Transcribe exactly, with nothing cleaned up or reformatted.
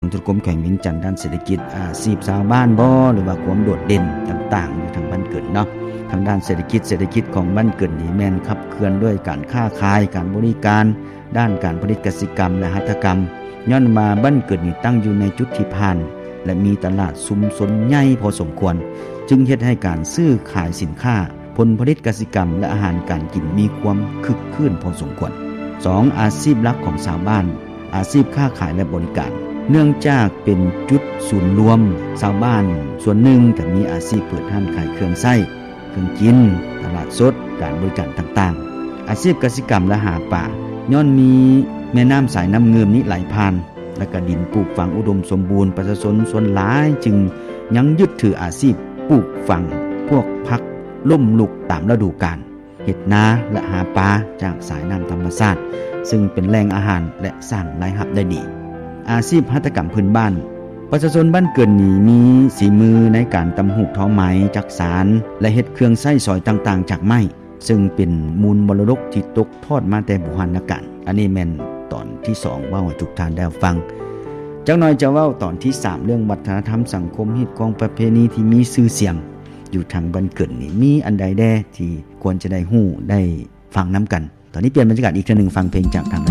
ธุรกรรมแข่งเวียงจันทน์ด้านเศรษฐกิจอาชีพชาวบ้านบ่หรือว่าความโดดเด่นต่างๆอยู่ทางบ้านเกิดเนาะทางด้านเศรษฐกิจเศรษฐกิจของบ้านเกิดนี่แม่นขับเคลื่อนด้วยการค้าขายการบริการด้านการผลิตกสิกรรมและหัตถกรรมย้อนมาบ้านเกิดนี่ตั้งอยู่ในจุดที่ผ่านและมีตลาดชุมชนใหญ่พอสมควรจึงเฮ็ดให้การซื้อขายสินค้าผลผลิตกสิกรรมและอาหารการกินมีความคึกคืนพอสมควรสองอาชีพหลักของชาวบ้านอาชีพค้าขายและบริการเนื่องจากเป็นจุดศูนย์รวมชาวบ้านส่วนหนึ่งก็มีอาชีพเปิดร้านขายเครื่องใช้เครื่องกินตลาดสดการบริการต่างๆอาชีพกสิกรรมและหาป่าย้อนมีแม่น้ำสายน้ำเงิมนี้ไหลผ่านและก็ดินปลูกฝังอุดมสมบูรณ์ประชาชนส่วนหลายจึงยังยึดถืออาชีพปลูกฝังพวกพักล่มลุกตามฤดูกาลเฮ็ดนาและหาปลาจากสายน้ำธรรมชาติซึ่งเป็นแหล่งอาหารและสร้างรายรับได้ดีอาชีพหัตถกรรมพื้นบ้านประชาชนบ้านเกินนี้มีสีมือในการตำหูกท้อไหมจักสารและเฮ็ดเครื่องใช้สอยต่างๆจากไม้ซึ่งเป็นมูลมรดกที่ตกทอดมาแต่โบราณกาลอันนี้แม่นตอนที่สองเว้าให้ทุกท่านได้ฟังจักหน่อยจะเว้าตอนที่สามเรื่องวัฒนธรรมสังคมฮิตของประเพณีที่มีชื่อเสียงอยู่ทางบ้านเกิดนี่มีอันใดแด่ที่ควรจะได้ฮู้ได้ฟังนํากันตอนนี้เปลี่ยนบรรยากาศอีกเทื่อนึงฟังเพลงจากทาง